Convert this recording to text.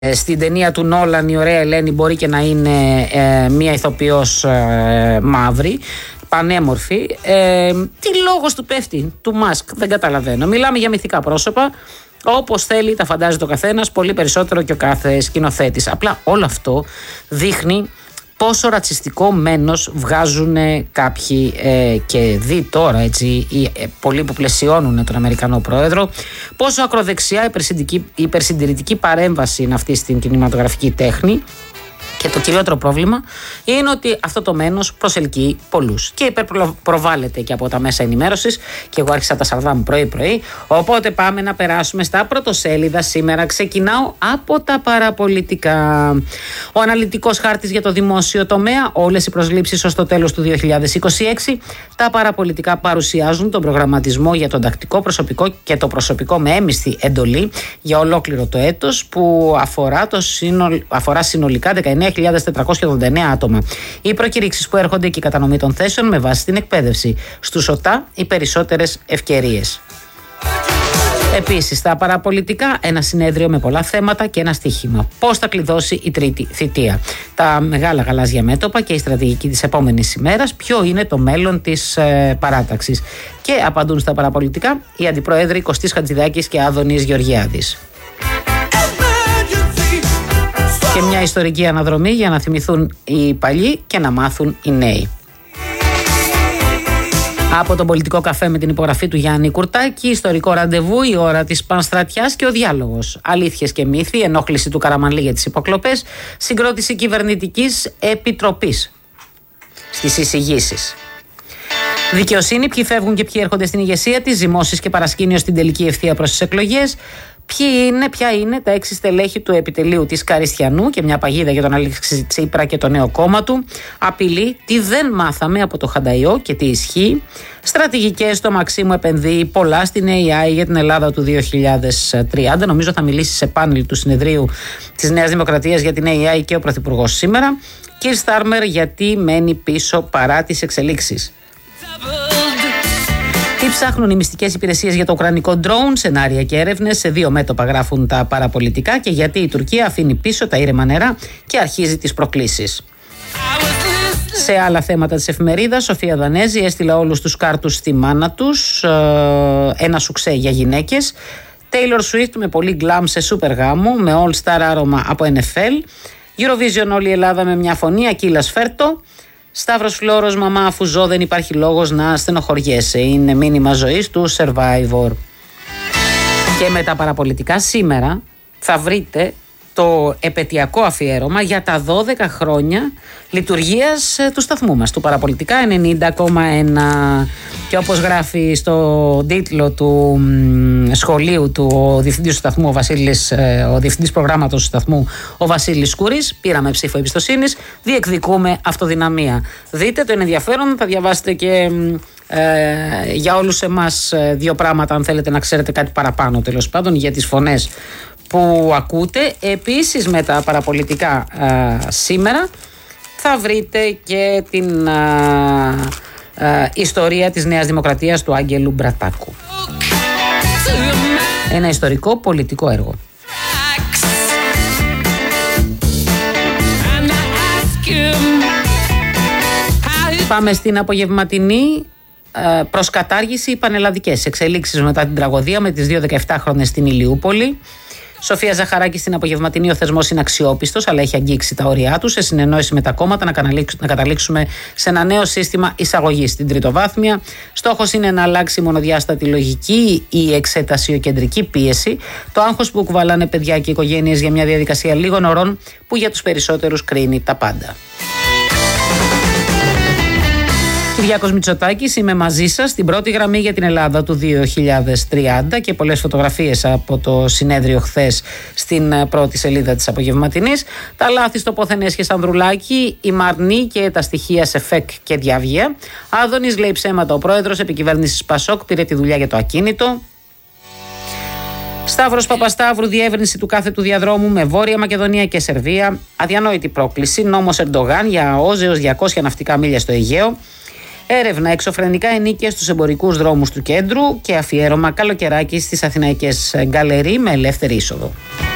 Στην ταινία του Νόλαν η ωραία Ελένη μπορεί και να είναι μία ηθοποιός μαύρη, πανέμορφη. Τι λόγος του πέφτει του Μάσκ, δεν καταλαβαίνω. Μιλάμε για μυθικά πρόσωπα. Όπως θέλει, τα φαντάζεται ο καθένας, πολύ περισσότερο και ο κάθε σκηνοθέτης. Απλά όλο αυτό δείχνει πόσο ρατσιστικό μένος βγάζουν κάποιοι και δει τώρα έτσι, οι πολλοί που πλαισιώνουν τον Αμερικανό πρόεδρο, πόσο ακροδεξιά η υπερσυντηρητική παρέμβαση είναι αυτή στην κινηματογραφική τέχνη. Και το κυριότερο πρόβλημα είναι ότι αυτό το μένος προσελκύει πολλούς και υπερπροβάλλεται και από τα μέσα ενημέρωσης. Και εγώ άρχισα τα σαρδά μου πρωί-πρωί. Οπότε πάμε να περάσουμε στα πρωτοσέλιδα. Σήμερα ξεκινάω από τα παραπολιτικά. Ο αναλυτικός χάρτης για το δημόσιο τομέα, όλες οι προσλήψεις ως το τέλος του 2026. Τα παραπολιτικά παρουσιάζουν τον προγραμματισμό για τον τακτικό προσωπικό και το προσωπικό με έμισθη εντολή για ολόκληρο το έτος, που αφορά συνολικά 19.489 άτομα. Οι προκηρύξεις που έρχονται και η κατανομή των θέσεων με βάση την εκπαίδευση. Στους ΟΤΑ οι περισσότερες ευκαιρίες. Επίσης, στα παραπολιτικά, ένα συνέδριο με πολλά θέματα και ένα στοίχημα. Πώς θα κλειδώσει η τρίτη θητεία. Τα μεγάλα γαλάζια μέτωπα και η στρατηγική της επόμενης ημέρας. Ποιο είναι το μέλλον της παράταξης. Και απαντούν στα παραπολιτικά οι αντιπρόεδροι Κωστής Χατζηδάκης και Άδωνης Γεωργιάδης. Και μια ιστορική αναδρομή για να θυμηθούν οι παλιοί και να μάθουν οι νέοι. Από τον πολιτικό καφέ με την υπογραφή του Γιάννη Κουρτάκη, ιστορικό ραντεβού, η ώρα της πανστρατιάς και ο διάλογος. Αλήθειες και μύθοι, ενόχληση του Καραμανλή για τις υποκλοπές, συγκρότηση κυβερνητικής επιτροπής στις εισηγήσεις. Δικαιοσύνη, ποιοι φεύγουν και ποιοι έρχονται στην ηγεσία της, ζυμώσεις και παρασκήνιο στην τελική ευθεία προς τις εκλογές. Ποια είναι τα 6 στελέχη του επιτελείου της Καριστιανού και μια παγίδα για τον Αλέξη Τσίπρα και το νέο κόμμα του. Απειλή, τι δεν μάθαμε από το Χανταϊό και τι ισχύει. Στρατηγικές, το Μαξίμου επενδύει πολλά στην AI για την Ελλάδα του 2030. Νομίζω θα μιλήσει σε πάνελ του συνεδρίου της Νέας Δημοκρατίας για την AI και ο Πρωθυπουργός σήμερα. Κυρ Στάρμερ, γιατί μένει πίσω παρά τις εξελίξεις. Τι ψάχνουν οι μυστικές υπηρεσίες για το ουκρανικό ντρόουν, σενάρια και έρευνες, σε 2 μέτωπα γράφουν τα παραπολιτικά, και γιατί η Τουρκία αφήνει πίσω τα ήρεμα νερά και αρχίζει τις προκλήσεις. Σε άλλα θέματα της εφημερίδας, Σοφία Δανέζη έστειλε όλους τους κάρτους στη μάνα τους, ένα σουξέ για γυναίκες. Taylor Swift με πολύ γκλάμ σε σούπερ γάμο, με all star άρωμα από NFL. Eurovision όλη η Ελλάδα με μια φωνή, Ακύλας Φέρτο. Σταύρος Φλόρος, μαμά αφού ζω δεν υπάρχει λόγος να στενοχωριέσαι. Είναι μήνυμα ζωής του Survivor. Και με τα παραπολιτικά σήμερα θα βρείτε το επετειακό αφιέρωμα για τα 12 χρόνια λειτουργίας του σταθμού μας, του Παραπολιτικά 90,1. Και όπως γράφει στο τίτλο του σχολείου του ο διευθυντής του σταθμού, ο διευθυντής προγράμματος του σταθμού, ο Βασίλης Σκούρης, πήραμε ψήφο εμπιστοσύνης, διεκδικούμε αυτοδυναμία. Δείτε, το είναι ενδιαφέρον, θα διαβάσετε και για όλους εμάς 2 πράγματα αν θέλετε να ξέρετε κάτι παραπάνω, τέλος πάντων, για τις φωνές που ακούτε. Επίσης με τα παραπολιτικά σήμερα θα βρείτε και την ιστορία της Νέας Δημοκρατίας του Άγγελου Μπρατάκου. Ένα ιστορικό πολιτικό έργο. Πάμε στην απογευματινή. Προς κατάργηση πανελλαδικές εξελίξεις μετά την τραγωδία με τις 2 17χρονες στην Ηλιούπολη. Σοφία Ζαχαράκη, στην απογευματινή, ο θεσμός είναι αξιόπιστος, αλλά έχει αγγίξει τα όρια του. Σε συνεννόηση με τα κόμματα να καταλήξουμε σε ένα νέο σύστημα εισαγωγής στην τριτοβάθμια. Στόχος είναι να αλλάξει η μονοδιάστατη λογική, η εξετασιοκεντρική πίεση, το άγχος που κουβαλάνε παιδιά και οικογένειες για μια διαδικασία λίγων ωρών που για τους περισσότερους κρίνει τα πάντα. Κυριάκος Μητσοτάκης, είμαι μαζί σας στην πρώτη γραμμή για την Ελλάδα του 2030 και πολλές φωτογραφίες από το συνέδριο χθες στην πρώτη σελίδα της απογευματινής. Τα λάθη στο πόθεν έσχες Ανδρουλάκη, η Μαρνή και τα στοιχεία σε ΦΕΚ και Διάβγεια. Άδωνης λέει ψέματα ο πρόεδρος επικυβέρνησης Πασόκ, πήρε τη δουλειά για το ακίνητο. Σταύρος Παπασταύρου, διεύρυνση του κάθετου διαδρόμου με Βόρεια Μακεδονία και Σερβία. Αδιανόητη πρόκληση, νόμος Ερντογάν για ΑΟΖ έως 200 ναυτικά μίλια στο Αιγαίο. Έρευνα, εξωφρενικά ενίκια στους εμπορικούς δρόμους του κέντρου και αφιέρωμα καλοκαιράκι στις αθηναϊκές γκαλερί με ελεύθερη είσοδο.